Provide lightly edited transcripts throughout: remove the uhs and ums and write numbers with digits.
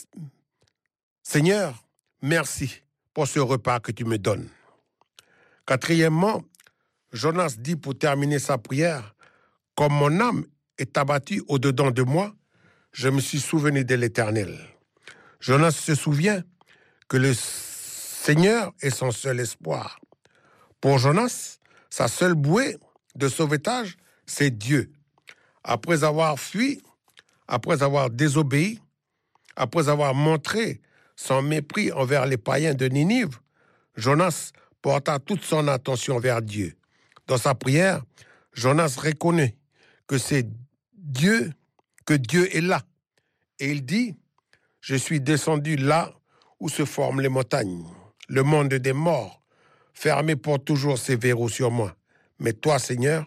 Seigneur, merci pour ce repas que tu me donnes. Quatrièmement, Jonas dit pour terminer sa prière, comme mon âme est abattue au-dedans de moi, je me suis souvenu de l'Éternel. Jonas se souvient que le Seigneur est son seul espoir. Pour Jonas, sa seule bouée de sauvetage, c'est Dieu. Après avoir fui, après avoir désobéi, après avoir montré son mépris envers les païens de Ninive, Jonas porta toute son attention vers Dieu. Dans sa prière, Jonas reconnaît que c'est Dieu, que Dieu est là. Et il dit, « Je suis descendu là où se forment les montagnes, le monde des morts, fermé pour toujours ses verrous sur moi. Mais toi, Seigneur,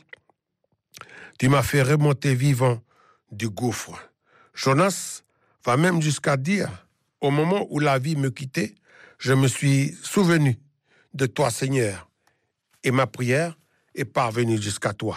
tu m'as fait remonter vivant du gouffre. » Jonas va même jusqu'à dire, « Au moment où la vie me quittait, je me suis souvenu de toi, Seigneur, et ma prière est parvenue jusqu'à toi. »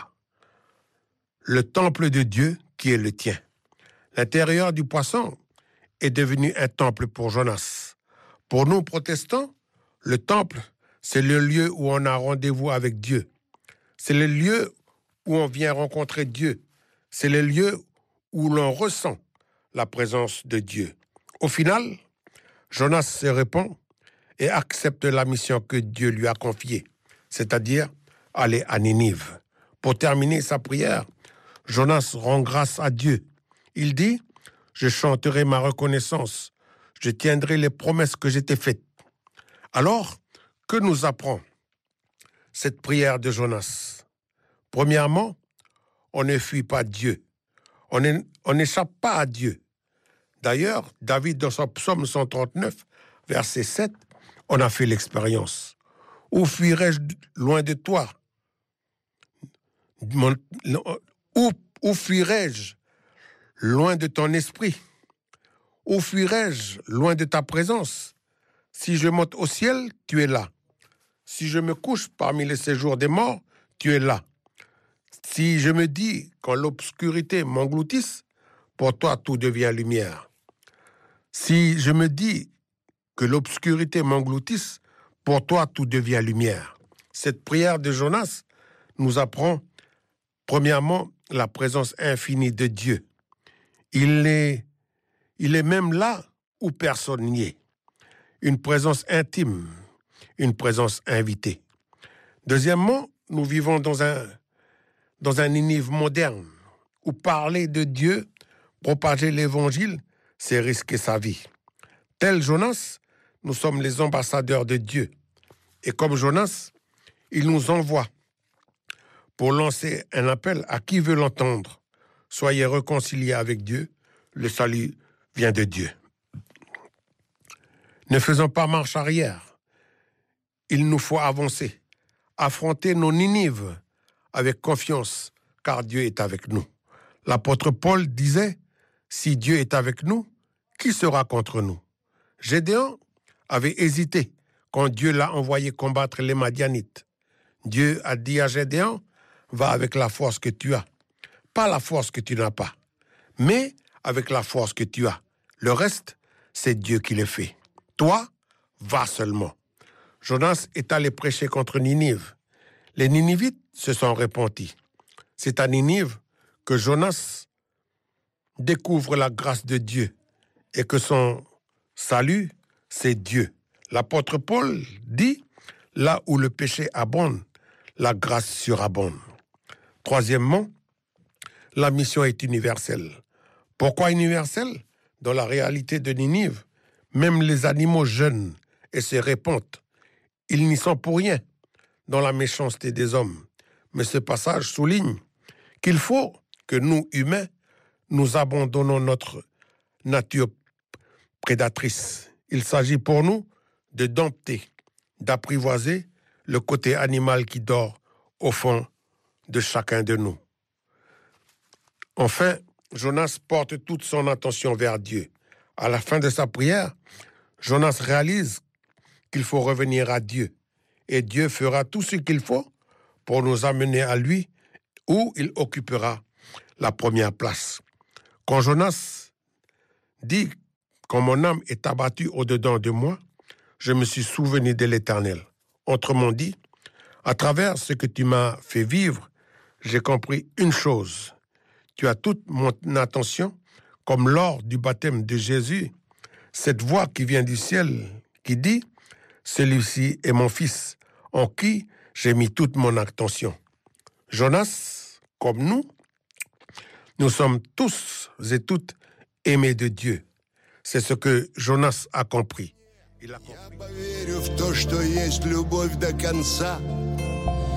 Le temple de Dieu qui est le tien. L'intérieur du poisson est devenu un temple pour Jonas. Pour nous, protestants, le temple, c'est le lieu où on a rendez-vous avec Dieu. C'est le lieu où on vient rencontrer Dieu. C'est le lieu où l'on ressent la présence de Dieu. Au final, Jonas se répand et accepte la mission que Dieu lui a confiée, c'est-à-dire aller à Ninive. Pour terminer sa prière, Jonas rend grâce à Dieu. Il dit, « Je chanterai ma reconnaissance, je tiendrai les promesses que je t'ai faites. » Alors, que nous apprend cette prière de Jonas? Premièrement, on ne fuit pas Dieu. On n'échappe pas à Dieu. D'ailleurs, David, dans son psaume 139, verset 7, on a fait l'expérience. « Où fuirais-je loin de toi? Où fuirais-je loin de ton esprit? Où fuirais-je loin de ta présence? Si je monte au ciel, tu es là. Si je me couche parmi les séjours des morts, tu es là. Si je me dis quand l'obscurité m'engloutisse, pour toi tout devient lumière. Si je me dis que l'obscurité m'engloutisse, pour toi tout devient lumière. » Cette prière de Jonas nous apprend, premièrement, la présence infinie de Dieu. Il est même là où personne n'y est. Une présence intime, une présence invitée. Deuxièmement, nous vivons dans un Ninive moderne où parler de Dieu, propager l'évangile, c'est risquer sa vie. Tel Jonas, nous sommes les ambassadeurs de Dieu. Et comme Jonas, il nous envoie pour lancer un appel à qui veut l'entendre. Soyez réconciliés avec Dieu, le salut vient de Dieu. Ne faisons pas marche arrière. Il nous faut avancer, affronter nos Ninives avec confiance, car Dieu est avec nous. L'apôtre Paul disait, « Si Dieu est avec nous, qui sera contre nous ?» Gédéon avait hésité quand Dieu l'a envoyé combattre les Madianites. Dieu a dit à Gédéon, « Va avec la force que tu as, pas la force que tu n'as pas, mais avec la force que tu as. Le reste, c'est Dieu qui le fait. Toi, va seulement. » Jonas est allé prêcher contre Ninive. Les Ninivites se sont repentis. C'est à Ninive que Jonas découvre la grâce de Dieu et que son salut, c'est Dieu. L'apôtre Paul dit, « Là où le péché abonde, la grâce surabonde. » Troisièmement, la mission est universelle. Pourquoi universelle? Dans la réalité de Ninive, même les animaux jeûnent et se repentent. Ils n'y sont pour rien dans la méchanceté des hommes. Mais ce passage souligne qu'il faut que nous, humains, nous abandonnons notre nature prédatrice. Il s'agit pour nous de dompter, d'apprivoiser le côté animal qui dort au fond de chacun de nous. Enfin, Jonas porte toute son attention vers Dieu. À la fin de sa prière, Jonas réalise qu'il faut revenir à Dieu. Et Dieu fera tout ce qu'il faut pour nous amener à lui, où il occupera la première place. Quand Jonas dit quand mon âme est abattue au-dedans de moi, je me suis souvenu de l'Éternel. Autrement dit, à travers ce que tu m'as fait vivre, j'ai compris une chose. Tu as toute mon attention, comme lors du baptême de Jésus, cette voix qui vient du ciel, qui dit, « Celui-ci est mon fils, en qui j'ai mis toute mon attention. » Jonas, comme nous sommes tous et toutes aimés de Dieu. C'est ce que Jonas a compris. Il a compris.